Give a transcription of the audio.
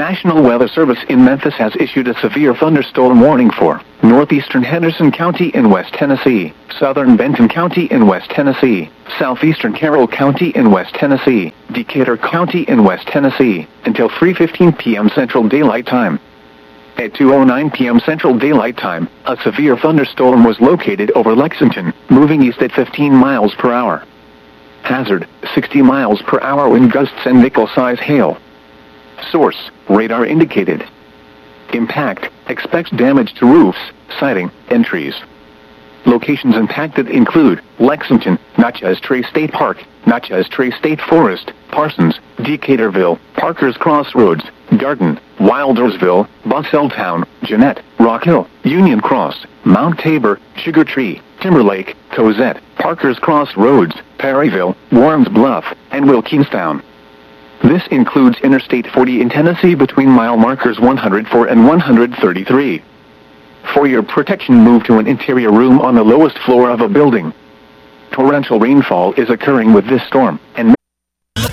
National Weather Service in Memphis has issued a severe thunderstorm warning for northeastern Henderson County in West Tennessee, southern Benton County in West Tennessee, southeastern Carroll County in West Tennessee, Decatur County in West Tennessee, until 3:15 p.m. Central Daylight Time. At 2:09 p.m. Central Daylight Time, a severe thunderstorm was located over Lexington, moving east at 15 miles per hour. Hazard, 60 miles per hour wind gusts and nickel-size hail. Source, radar indicated. Impact, expects damage to roofs, siding, and trees. Locations impacted include Lexington, Natchez Trace State Park, Natchez Trace State Forest, Parsons, Decaturville, Parker's Crossroads, Garden, Wildersville, Busselltown, Jeanette, Rock Hill, Union Cross, Mount Tabor, Sugar Tree, Timberlake, Cozette, Parker's Crossroads, Perryville, Warren's Bluff, and Wilkingstown. This includes Interstate 40 in Tennessee between mile markers 104 and 133. For your protection, move to an interior room on the lowest floor of a building. Torrential rainfall is occurring with this storm, and